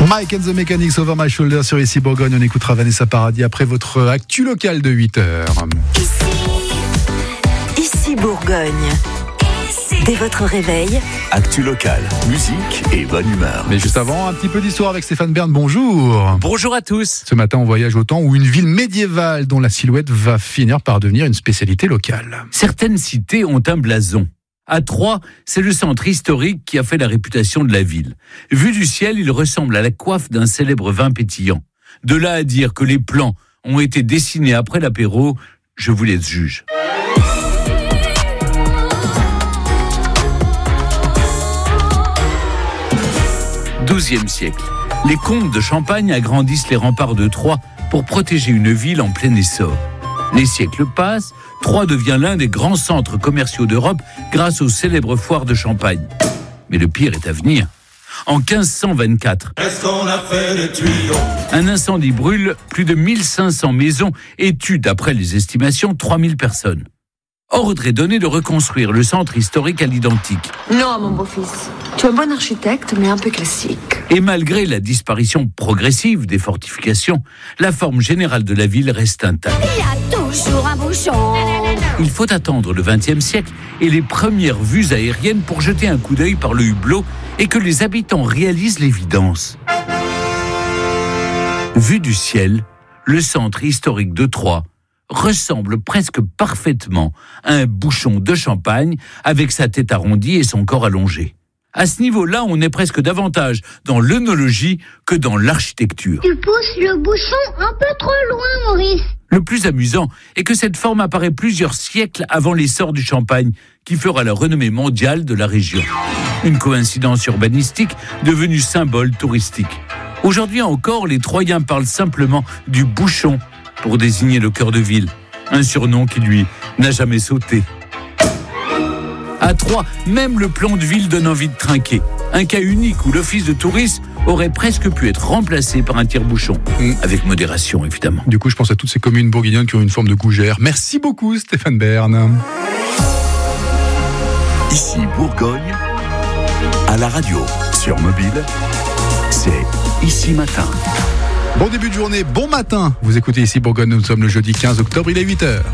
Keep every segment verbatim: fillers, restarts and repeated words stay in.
Mike and the Mechanics, Over My Shoulder sur Ici Bourgogne. On écoutera Vanessa Paradis après votre actu locale de huit heures. Ici, Ici Bourgogne. Dès votre réveil, actu locale, musique et bonne humeur. Mais juste avant, un petit peu d'histoire avec Stéphane Bern. Bonjour. Bonjour à tous. Ce matin, on voyage au temps où une ville médiévale dont la silhouette va finir par devenir une spécialité locale. Certaines cités ont un blason. À Troyes, c'est le centre historique qui a fait la réputation de la ville. Vu du ciel, il ressemble à la coiffe d'un célèbre vin pétillant. De là à dire que les plans ont été dessinés après l'apéro, je vous laisse juge. douzième siècle. Les comtes de Champagne agrandissent les remparts de Troyes pour protéger une ville en plein essor. Les siècles passent, Troyes devient l'un des grands centres commerciaux d'Europe grâce aux célèbres foires de Champagne. Mais le pire est à venir. En quinze cent vingt-quatre, un incendie brûle plus de mille cinq cents maisons et tue, d'après les estimations, trois mille personnes. Ordre est donné de reconstruire le centre historique à l'identique. Non, mon beau-fils. Tu es un bon architecte, mais un peu classique. Et malgré la disparition progressive des fortifications, la forme générale de la ville reste intacte. Il y a toujours un bouchon. Il faut attendre le vingtième siècle et les premières vues aériennes pour jeter un coup d'œil par le hublot et que les habitants réalisent l'évidence. Vu du ciel, le centre historique de Troyes ressemble presque parfaitement à un bouchon de champagne avec sa tête arrondie et son corps allongé. À ce niveau-là, on est presque davantage dans l'œnologie que dans l'architecture. Tu pousses le bouchon un peu trop loin, Maurice. Le plus amusant est que cette forme apparaît plusieurs siècles avant l'essor du champagne, qui fera la renommée mondiale de la région. Une coïncidence urbanistique devenue symbole touristique. Aujourd'hui encore, les Troyens parlent simplement du bouchon pour désigner le cœur de ville, un surnom qui, lui, n'a jamais sauté. À Troyes, même le plan de ville donne envie de trinquer. Un cas unique où l'office de tourisme aurait presque pu être remplacé par un tire-bouchon. Mmh. Avec modération, évidemment. Du coup, je pense à toutes ces communes bourguignonnes qui ont une forme de gougère. Merci beaucoup, Stéphane Bern. Ici Bourgogne, à la radio, sur mobile, c'est Ici Matin. Bon début de journée, bon matin. Vous écoutez Ici Bourgogne, nous sommes le jeudi quinze octobre, il est huit heures.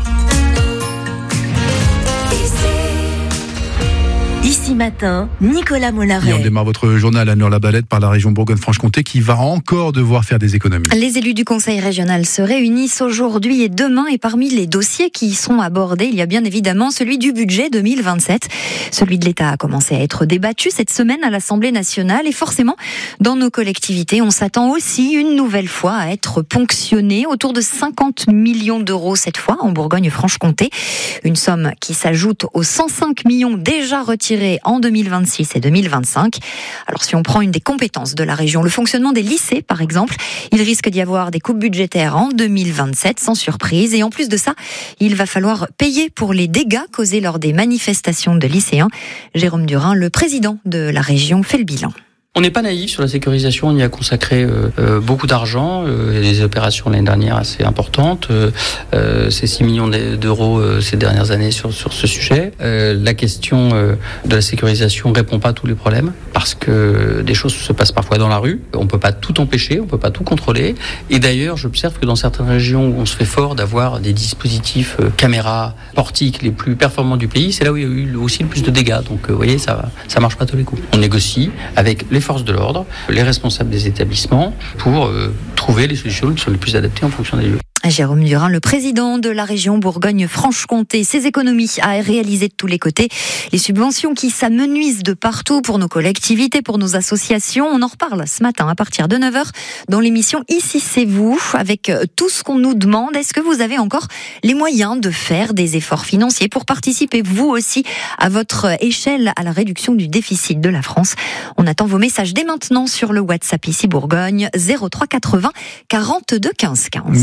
Ici Matin, Nicolas Mollaret. Et on démarre votre journal à Nord-la-Balette par la région Bourgogne-Franche-Comté qui va encore devoir faire des économies. Les élus du conseil régional se réunissent aujourd'hui et demain et parmi les dossiers qui y sont abordés, il y a bien évidemment celui du budget deux mille vingt-sept. Celui de l'État a commencé à être débattu cette semaine à l'Assemblée nationale et forcément, dans nos collectivités, on s'attend aussi une nouvelle fois à être ponctionné autour de cinquante millions d'euros cette fois en Bourgogne-Franche-Comté. Une somme qui s'ajoute aux cent cinq millions déjà retirés en deux mille vingt-six et deux mille vingt-cinq. Alors si on prend une des compétences de la région, le fonctionnement des lycées par exemple, il risque d'y avoir des coupes budgétaires en deux mille vingt-sept sans surprise et en plus de ça, il va falloir payer pour les dégâts causés lors des manifestations de lycéens. Jérôme Durin, le président de la région, fait le bilan. On n'est pas naïf sur la sécurisation, on y a consacré euh, euh, beaucoup d'argent, euh, des opérations l'année dernière assez importantes, euh, euh, c'est six millions d'euros euh, ces dernières années sur, sur ce sujet. Euh, la question euh, de la sécurisation ne répond pas à tous les problèmes, parce que des choses se passent parfois dans la rue, on ne peut pas tout empêcher, on ne peut pas tout contrôler, et d'ailleurs j'observe que dans certaines régions où on se fait fort d'avoir des dispositifs euh, caméras, portiques les plus performants du pays, c'est là où il y a eu aussi le plus de dégâts, donc euh, vous voyez, ça ne marche pas tous les coups. On négocie avec les forces de l'ordre, les responsables des établissements, pour euh, trouver les solutions qui sont les plus adaptées en fonction des lieux. Jérôme Durin, le président de la région Bourgogne-Franche-Comté. Ces économies à réaliser de tous les côtés. Les subventions qui s'amenuisent de partout pour nos collectivités, pour nos associations. On en reparle ce matin à partir de neuf heures dans l'émission Ici c'est vous, avec tout ce qu'on nous demande. Est-ce que vous avez encore les moyens de faire des efforts financiers pour participer vous aussi à votre échelle à la réduction du déficit de la France? On attend vos messages dès maintenant sur le WhatsApp Ici Bourgogne zéro trois quatre-vingts quarante-deux quinze quinze. Dans nos lycées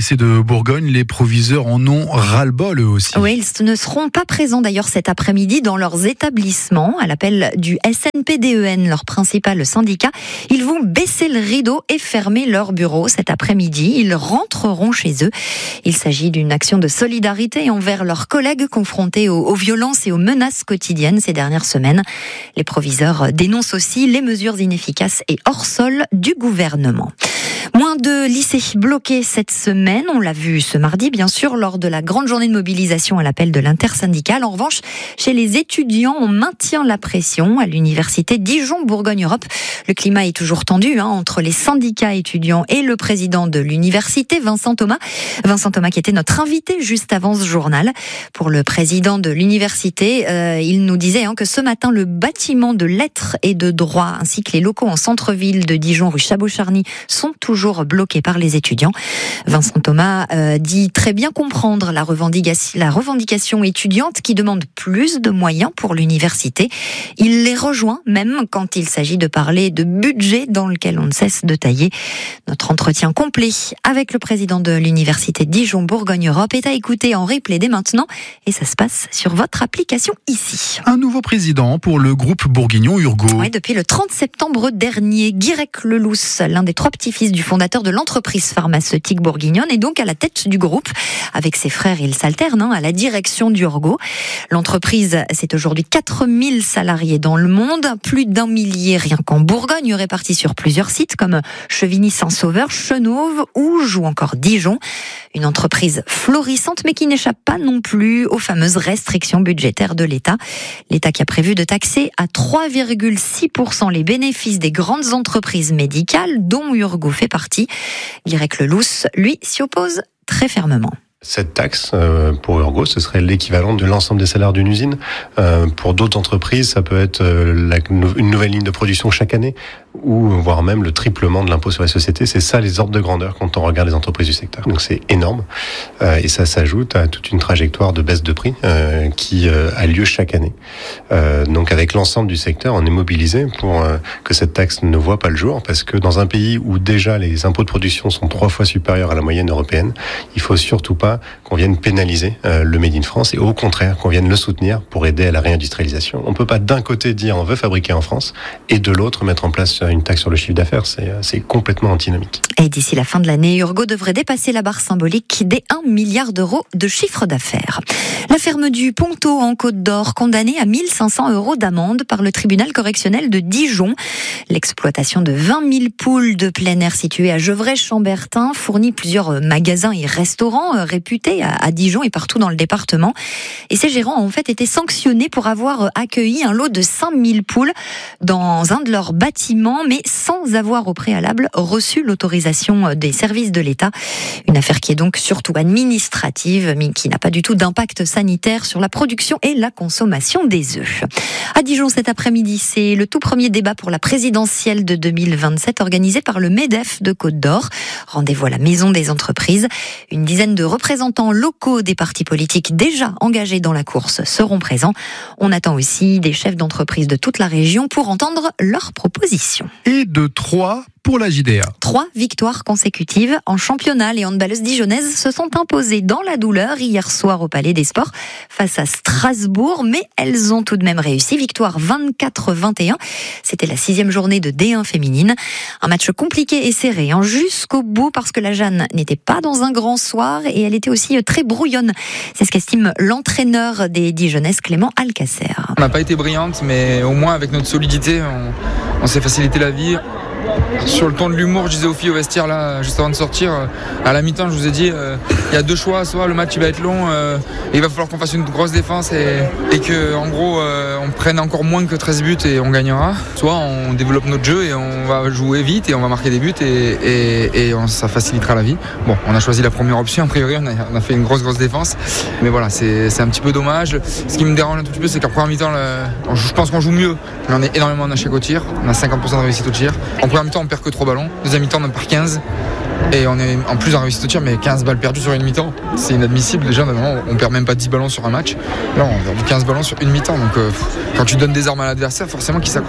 lycée de Bourgogne, les proviseurs en ont ras-le-bol eux aussi. Oui, ils ne seront pas présents d'ailleurs cet après-midi dans leurs établissements. À l'appel du S N P D E N, leur principal syndicat, ils vont baisser le rideau et fermer leur bureau cet après-midi. Ils rentreront chez eux. Il s'agit d'une action de solidarité envers leurs collègues confrontés aux, aux violences et aux menaces quotidiennes ces dernières semaines. Les proviseurs dénoncent aussi les mesures inefficaces et hors sol du gouvernement. Moins de lycées bloqués cette semaine, on l'a vu ce mardi bien sûr lors de la grande journée de mobilisation à l'appel de l'intersyndicale. En revanche, chez les étudiants, on maintient la pression à l'université Dijon-Bourgogne-Europe. Le climat est toujours tendu hein, entre les syndicats étudiants et le président de l'université, Vincent Thomas. Vincent Thomas qui était notre invité juste avant ce journal. Pour le président de l'université, euh, il nous disait hein, que ce matin, le bâtiment de lettres et de droit ainsi que les locaux en centre-ville de Dijon, rue Chabot-Charny, sont toujours bloqués par les étudiants. Vincent Thomas euh, dit très bien comprendre la revendication, la revendication étudiante qui demande plus de moyens pour l'université. Il les rejoint même quand il s'agit de parler de budget dans lequel on ne cesse de tailler. Notre entretien complet avec le président de l'université Dijon-Bourgogne-Europe est à écouter en replay dès maintenant et ça se passe sur votre application ici. Un nouveau président pour le groupe bourguignon Urgo. Oui, depuis le trente septembre dernier, Guirec Lelousse, l'un des trois petits-fils du fondateur de l'entreprise pharmaceutique bourguignonne, est donc à la tête du groupe. Avec ses frères, il s'alterne hein, à la direction d'Urgo. L'entreprise, c'est aujourd'hui quatre mille salariés dans le monde, plus d'un millier rien qu'en Bourgogne, répartis sur plusieurs sites comme Chevigny-Saint-Sauveur, Chenôve, Ouge ou encore Dijon. Une entreprise florissante mais qui n'échappe pas non plus aux fameuses restrictions budgétaires de l'État. L'État qui a prévu de taxer à trois virgule six pour cent les bénéfices des grandes entreprises médicales dont Urgo fait partie. Guirec Lelousse, lui, s'y oppose très fermement. Cette taxe, euh, pour Urgo, ce serait l'équivalent de l'ensemble des salaires d'une usine. Euh, pour d'autres entreprises, ça peut être euh, la, une nouvelle ligne de production chaque année, ou voire même le triplement de l'impôt sur les sociétés. C'est ça les ordres de grandeur quand on regarde les entreprises du secteur. Donc c'est énorme, euh, et ça s'ajoute à toute une trajectoire de baisse de prix euh, qui euh, a lieu chaque année. Euh, donc avec l'ensemble du secteur, on est mobilisé pour euh, que cette taxe ne voit pas le jour, parce que dans un pays où déjà les impôts de production sont trois fois supérieurs à la moyenne européenne, il faut surtout pas qu'on vienne pénaliser euh, le Made in France, et au contraire qu'on vienne le soutenir pour aider à la réindustrialisation. On peut pas d'un côté dire on veut fabriquer en France et de l'autre mettre en place une taxe sur le chiffre d'affaires. C'est, c'est complètement antinomique. Et d'ici la fin de l'année, Urgo devrait dépasser la barre symbolique des un milliard d'euros de chiffre d'affaires. La ferme du Ponto en Côte d'Or, condamnée à mille cinq cents euros d'amende par le tribunal correctionnel de Dijon. L'exploitation de vingt mille poules de plein air situées à Gevrey-Chambertin fournit plusieurs magasins et restaurants réputés à Dijon et partout dans le département. Et ces gérants ont en fait été sanctionnés pour avoir accueilli un lot de cinq mille poules dans un de leurs bâtiments, mais sans avoir au préalable reçu l'autorisation des services de l'État. Une affaire qui est donc surtout administrative, mais qui n'a pas du tout d'impact sanitaire sur la production et la consommation des œufs. À Dijon cet après-midi, c'est le tout premier débat pour la présidentielle de deux mille vingt-sept organisé par le MEDEF de Côte d'Or. Rendez-vous à la Maison des Entreprises. Une dizaine de représentants locaux des partis politiques déjà engagés dans la course seront présents. On attend aussi des chefs d'entreprise de toute la région pour entendre leurs propositions. Et de trois pour la J D A. Trois victoires consécutives en championnat. Les handballeuses dijonnaises se sont imposées dans la douleur hier soir au Palais des Sports face à Strasbourg, mais elles ont tout de même réussi. Victoire vingt-quatre vingt et un. C'était la sixième journée de D un féminine. Un match compliqué et serré, hein, jusqu'au bout, parce que la Jeanne n'était pas dans un grand soir et elle était aussi très brouillonne. C'est ce qu'estime l'entraîneur des Dijonnaises, Clément Alcacer. On n'a pas été brillante, mais au moins avec notre solidité, on, on s'est facilité la vie. Sur le ton de l'humour, je disais aux filles au vestiaire là, juste avant de sortir, à la mi-temps, je vous ai dit, il euh, y a deux choix, soit le match il va être long, euh, et il va falloir qu'on fasse une grosse défense et, et que en gros euh, on prenne encore moins que treize buts et on gagnera. Soit on développe notre jeu et on va jouer vite et on va marquer des buts et, et, et on, ça facilitera la vie. Bon, on a choisi la première option, a priori on a, on a fait une grosse grosse défense, mais voilà, c'est, c'est un petit peu dommage. Ce qui me dérange un tout petit peu, c'est qu'en première mi-temps, le, je pense qu'on joue mieux, mais on est énormément en échec au tir, on a cinquante pour cent de réussite au tir. En première mi-temps, on perd que trois ballons. Deuxième mi-temps, on en perd quinze. Et on est en plus en réussite au tir, mais quinze balles perdues sur une mi-temps. C'est inadmissible. Déjà, normalement, on perd même pas dix ballons sur un match. Là, on perd quinze ballons sur une mi-temps. Donc, euh, quand tu donnes des armes à l'adversaire, forcément qu'il s'accroche.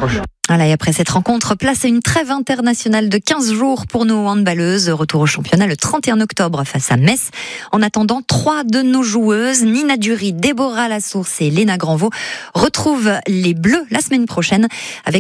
Voilà, et après cette rencontre, place à une trêve internationale de quinze jours pour nos handballeuses. Retour au championnat le trente et un octobre face à Metz. En attendant, trois de nos joueuses, Nina Dury, Déborah Lassource et Léna Granvaux, retrouvent les Bleus la semaine prochaine avec